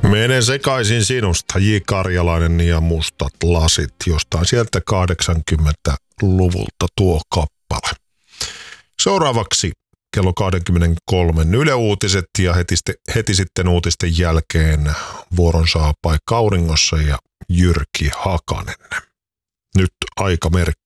Mene sekaisin sinusta, J. Karjalainen ja mustat lasit, jostain sieltä 80-luvulta tuo kappale. Seuraavaksi kello 23 Yle Uutiset ja heti sitten uutisten jälkeen vuoron saa Paikka Auringossa ja Jyrki Hakanen. Nyt aikamerkki.